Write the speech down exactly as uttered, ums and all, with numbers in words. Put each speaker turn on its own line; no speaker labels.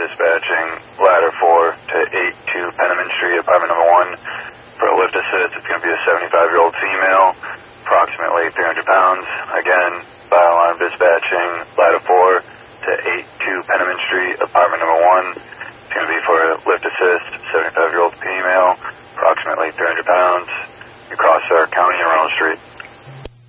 dispatching ladder four to eight two Penniman Street, apartment number one. For a lift assist, it's going to be a seventy-five-year-old female, approximately three hundred pounds. Again, fire alarm dispatching ladder four to eight two Penniman Street, apartment number one. It's going to be for a lift assist, seventy-five-year-old